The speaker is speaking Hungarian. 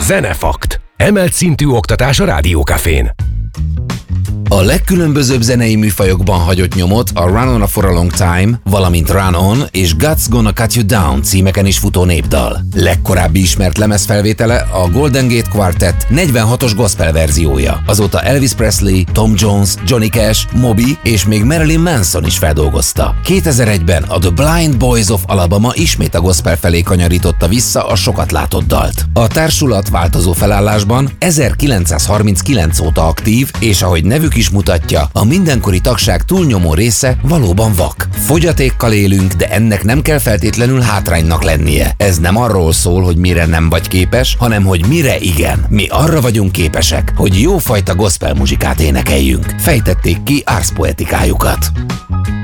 Zenefakt. Emelt szintű oktatás a Rádiókafén. A legkülönbözőbb zenei műfajokban hagyott nyomot a Run On For A Long Time, valamint Run On és God's Gonna Cut You Down címeken is futó népdal. Legkorábbi ismert lemezfelvétele a Golden Gate Quartet 46-os gospel verziója. Azóta Elvis Presley, Tom Jones, Johnny Cash, Moby és még Marilyn Manson is feldolgozta. 2001-ben a The Blind Boys of Alabama ismét a gospel felé kanyarította vissza a sokat látott dalt. A társulat változó felállásban 1939 óta aktív, és ahogy nevük is mutatja, a mindenkori tagság túlnyomó része valóban vak. Fogyatékkal élünk, de ennek nem kell feltétlenül hátránynak lennie. Ez nem arról szól, hogy mire nem vagy képes, hanem hogy mire igen. Mi arra vagyunk képesek, hogy jófajta gospel muzsikát énekeljünk. Fejtették ki árszpoetikájukat.